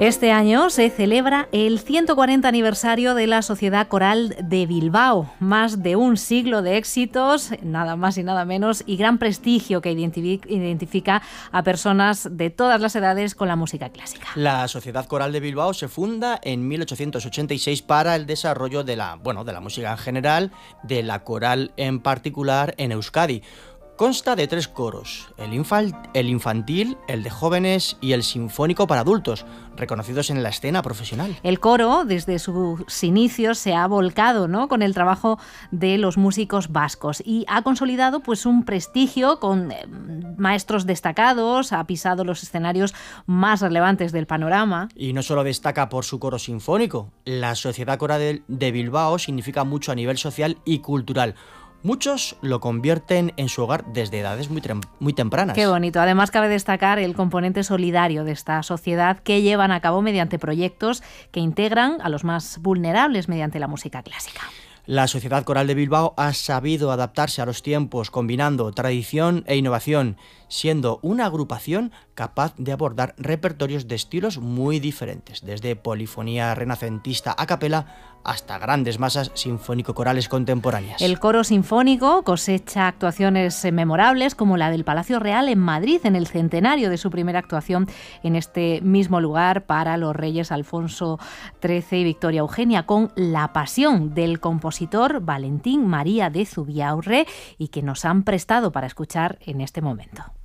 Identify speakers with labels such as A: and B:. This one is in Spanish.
A: Este año se celebra el 140 aniversario de la Sociedad Coral de Bilbao. Más de un siglo de éxitos, nada más y nada menos, y gran prestigio que identifica a personas de todas las edades con la música clásica.
B: La Sociedad Coral de Bilbao se funda en 1886 para el desarrollo de la música en general, de la coral en particular en Euskadi. Consta de 3 coros, el infantil, el de jóvenes y el sinfónico para adultos, reconocidos en la escena profesional.
A: El coro, desde sus inicios, se ha volcado, ¿no?, con el trabajo de los músicos vascos y ha consolidado pues un prestigio con maestros destacados, ha pisado los escenarios más relevantes del panorama.
B: Y no solo destaca por su coro sinfónico, la Sociedad Coral de Bilbao significa mucho a nivel social y cultural. Muchos lo convierten en su hogar desde edades muy tempranas.
A: Qué bonito. Además, cabe destacar el componente solidario de esta sociedad que llevan a cabo mediante proyectos que integran a los más vulnerables mediante la música clásica.
B: La Sociedad Coral de Bilbao ha sabido adaptarse a los tiempos, combinando tradición e innovación, siendo una agrupación capaz de abordar repertorios de estilos muy diferentes, desde polifonía renacentista a capela hasta grandes masas sinfónico-corales contemporáneas.
A: El coro sinfónico cosecha actuaciones memorables como la del Palacio Real en Madrid en el centenario de su primera actuación en este mismo lugar para los reyes Alfonso XIII y Victoria Eugenia, con La Pasión del compositor Valentín María de Zubiaurre y que nos han prestado para escuchar en este momento.